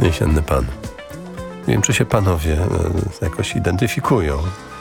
Jesienny pan. Nie wiem, czy się panowie jakoś identyfikują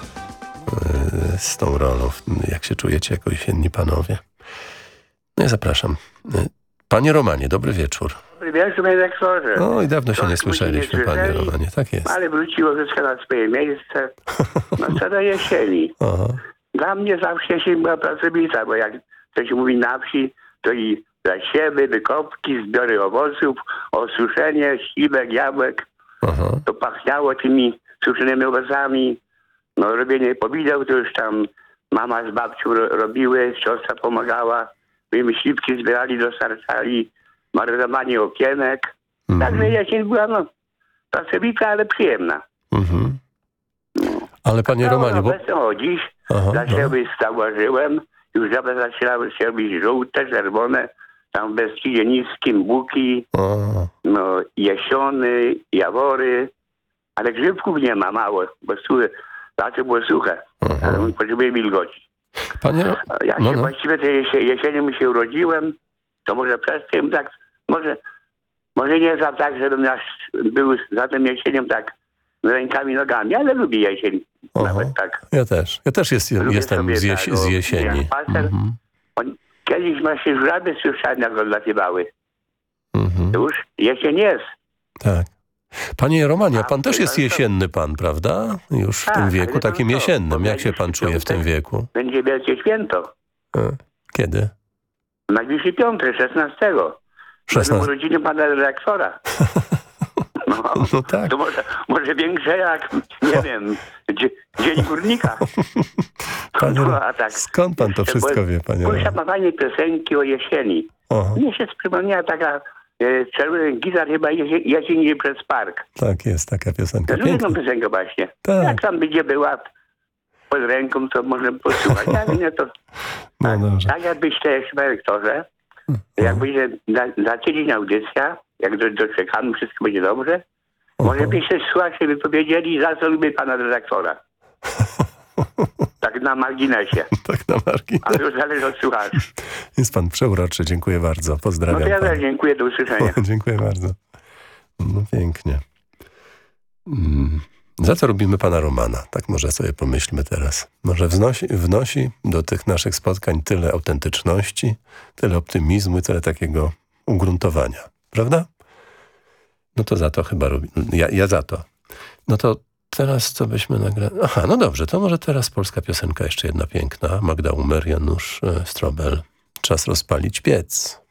z tą rolą. Jak się czujecie jako jesienni panowie? No ja zapraszam. Panie Romanie, dobry wieczór. Dobry wieczór, panie rektorze. No i dawno się nie słyszeliśmy, panie Romanie. Tak jest. Ale wróciło wszystko na swoje miejsce. No co do jesieni. Aha. Dla mnie zawsze jesień była pracowita, bo jak to się mówi na wsi, to i zasiewy, wykopki, zbiory owoców, osuszenie śliwek, jabłek. Aha. To pachniało tymi suszonymi owocami. No robienie powideł to już tam mama z babcią robiły, siostra pomagała. My śliwki zbierali, dostarczali, marynowanie okienek. Także jesień była pracowita, ale przyjemna. Mhm. Ale panie Romanie, bo... dziś zasiewy zauważyłem, już zaczynały się robić żółte, czerwone, tam w Beskidzie Niskim, buki, jesiony, jawory, ale grzybków nie ma, mało, bo lato było suche, ale on potrzebuje wilgoci. Panie... Właściwie tej jesienią się urodziłem, to może przez tym tak, może nie za tak, żebym był za tym jesienią tak rękami, nogami, ale lubię jesień. Nawet tak. Ja też jestem z jesieni. Kiedyś właśnie żuraby słyszałem, jak odlatywały. To już jesień jest. Tak. Panie Romanie, a pan też jest jesienny pan, prawda? Już w tym wieku, takim jesiennym. Jak się pan czuje w tym wieku? Będzie Wielkie Święto. Kiedy? Najbliższy piątek, 16. Urodziny pana redaktora. No tak. To może większe jak, nie wiem, Dzień Górnika. Skąd pan to wszystko wie, panie? Proszę pani piosenki o jesieni. Mnie się przypomniała taka czerwony gitar chyba jesień przez park. Tak, jest taka piosenka. Lubię tą piosenkę właśnie. Tak. Jak tam będzie była pod ręką, to możemy posłuchać. Jak nie, to tak jakbyś też, panie rektorze, jak będzie za tydzień audycja, jak doczekamy, wszystko będzie dobrze, może byście słuchacze wypowiedzieli, za co lubię pana redaktora. Tak na marginesie. Tak na marginesie. Ale to zależy od słuchaczy. Jest pan przeuroczy, dziękuję bardzo. Pozdrawiam. No to ja też dziękuję, do usłyszenia. Dziękuję bardzo. No pięknie. Za co lubimy pana Romana? Tak może sobie pomyślmy teraz. Może wnosi do tych naszych spotkań tyle autentyczności, tyle optymizmu i tyle takiego ugruntowania. Prawda? No to za to chyba ja za to. No to teraz co byśmy nagrali? Aha, no dobrze, to może teraz polska piosenka jeszcze jedna piękna. Magda Umer, Janusz Strobel. Czas rozpalić piec.